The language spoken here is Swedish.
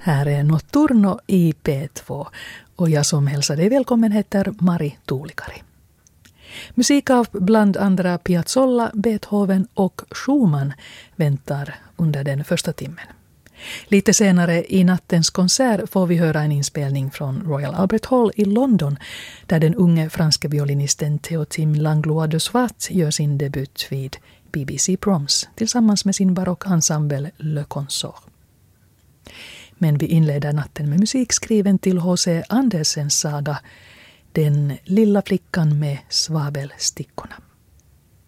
Här är Notturno i P2 och jag som hälsar dig välkommen heter Mari Tuulikari. Musik av bland andra Piazzolla, Beethoven och Schumann väntar under den första timmen. Lite senare i nattens konsert får vi höra en inspelning från Royal Albert Hall i London där den unge franske violinisten Théotime Langlois de Swat gör sin debut vid BBC Proms tillsammans med sin barockensemble Le Consort. Men vi inleder natten med musik skriven till H.C. Andersens saga Den lilla flickan med svavelstickorna.